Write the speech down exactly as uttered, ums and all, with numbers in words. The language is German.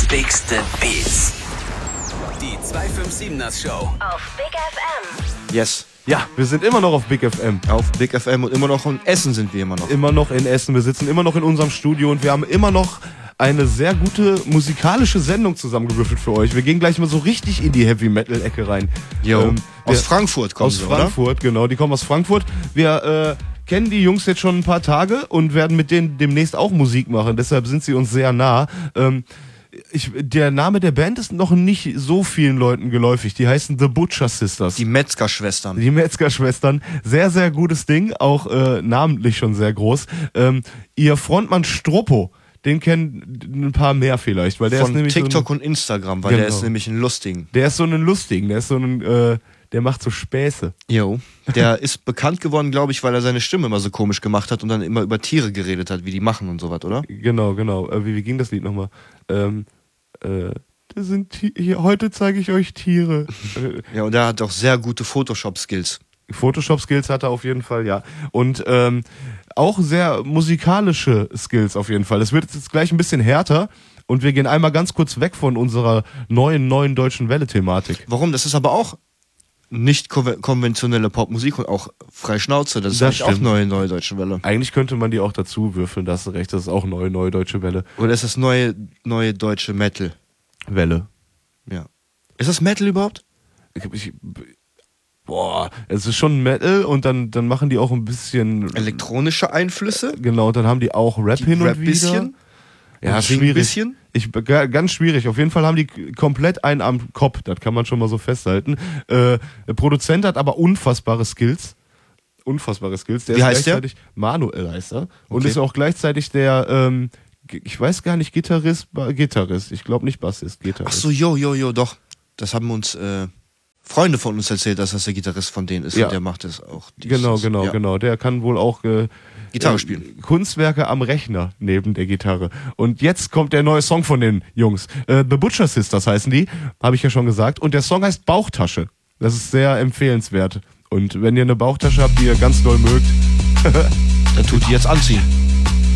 Bigste Beats. Die zweihundertsiebenundfünfziger Show. Auf Big F M. Yes. Ja, wir sind immer noch auf Big F M. Auf Big F M und immer noch in Essen sind wir immer noch. Immer noch in Essen. Wir sitzen immer noch in unserem Studio und wir haben immer noch eine sehr gute musikalische Sendung zusammengewürfelt für euch. Wir gehen gleich mal so richtig in die Heavy-Metal-Ecke rein. Jo. Ähm, aus wir, Frankfurt kommen Aus sie, Frankfurt, oder? Genau. Die kommen aus Frankfurt. Wir äh, kennen die Jungs jetzt schon ein paar Tage und werden mit denen demnächst auch Musik machen. Deshalb sind sie uns sehr nah. Ähm, Ich, der Name der Band ist noch nicht so vielen Leuten geläufig. Die heißen The Butcher Sisters. Die Metzger-Schwestern. Die Metzger-Schwestern. Sehr, sehr gutes Ding. Auch äh, namentlich schon sehr groß. Ähm, ihr Frontmann Stroppo, den kennen ein paar mehr vielleicht. Weil der Von ist nämlich TikTok so ein, und Instagram, weil genau. der ist nämlich ein Lustigen. Der ist so ein Lustigen. Der ist so ein... Äh, Der macht so Späße. Jo. Der ist bekannt geworden, glaube ich, weil er seine Stimme immer so komisch gemacht hat und dann immer über Tiere geredet hat, wie die machen und sowas, oder? Genau, genau. Äh, wie, wie ging das Lied nochmal? Ähm, äh, das sind Ti- hier, heute zeige ich euch Tiere. Ja, und er hat auch sehr gute Photoshop-Skills. Photoshop-Skills hat er auf jeden Fall, ja. Und ähm, auch sehr musikalische Skills auf jeden Fall. Es wird jetzt gleich ein bisschen härter und wir gehen einmal ganz kurz weg von unserer neuen, neuen deutschen Welle-Thematik. Warum? Das ist aber auch nicht konve- konventionelle Popmusik und auch frei Schnauze. Das ist Das eigentlich auch stimmt. neue, neue deutsche Welle. Eigentlich könnte man die auch dazu würfeln, da hast du recht, das ist auch neue, neue deutsche Welle. Oder ist das neue, neue deutsche Metal? Welle. Ja. Ist das Metal überhaupt? Ich, ich, boah, es ist schon Metal und dann, dann machen die auch ein bisschen... Elektronische Einflüsse? Genau, dann haben die auch Rap Die hin und Rap wieder. bisschen? Ja, Und singen schwierig. bisschen? Ich, g- ganz schwierig. Auf jeden Fall haben die k- komplett einen am Kopf. Das kann man schon mal so festhalten. Äh, der Produzent hat aber unfassbare Skills. Unfassbare Skills. Der Wie ist heißt der? gleichzeitig Manuel heißt er. Und Okay. ist auch gleichzeitig der, ähm, g- ich weiß gar nicht, Gitarrist, Ba- Gitarrist. Ich glaube nicht Bassist, Ach Gitarrist. so, jo, jo, jo, doch. Das haben uns äh, Freunde von uns erzählt, dass das der Gitarrist von denen ist. Ja. Und der macht das auch. Dies, Genau, das. genau, Ja. genau. Der kann wohl auch äh, Gitarre äh, spielen. Kunstwerke am Rechner neben der Gitarre. Und jetzt kommt der neue Song von den Jungs. Äh, The Butcher Sisters heißen die, habe ich ja schon gesagt. Und der Song heißt Bauchtasche. Das ist sehr empfehlenswert. Und wenn ihr eine Bauchtasche habt, die ihr ganz doll mögt, Dann tut die jetzt anziehen.